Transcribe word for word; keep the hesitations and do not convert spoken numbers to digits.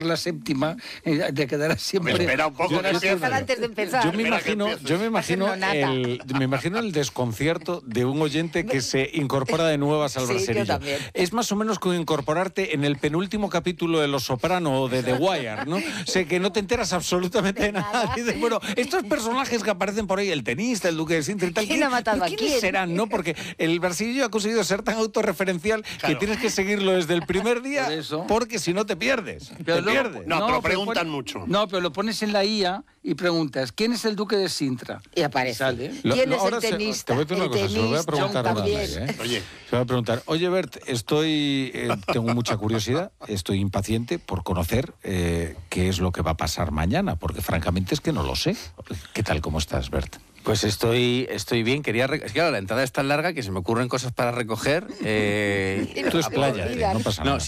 la séptima, eh, te quedarás siempre... Me espera un poco, yo, que empiece. Antes de empezar. Yo me imagino, yo me imagino, el, me imagino el desconcierto de un oyente que se incorpora de nuevas al Sí, yo braserillo. también. Es más o menos como incorporarte en el penúltimo capítulo de Los Soprano o de The Wire, ¿no? Sé que no te enteras absolutamente de nada. Dices, bueno, estos personajes que aparecen por ahí, el tenista, el duque de Sintra y tal, ¿quién ha matado a ¿quiénes quién? serán, no? Porque el brasillo ha conseguido ser tan autorreferencial Claro. que tienes que seguirlo desde el primer día, Por eso. porque si no te pierdes. Pero te luego- pierdes. No, pero pero preguntan pon- mucho. No, pero lo pones en la I A y preguntas, ¿quién es el duque de Sintra? Y aparece. Sale. Lo- ¿Quién lo- es el ahora se- tenista? te voy a decir una El cosa, se lo voy a tenista preguntar ahora también. nadie, ¿eh? Oye, Se va a preguntar, oye Bert, estoy, eh, tengo mucha curiosidad, estoy impaciente por conocer eh, qué es lo que va a pasar mañana, porque francamente es que no lo sé. ¿Qué tal, cómo estás, Bert? Pues estoy, estoy bien. Quería re- es que claro, la entrada es tan larga que se me ocurren cosas para recoger. Eh, Tú expláyate, no pasa No, nada. sí,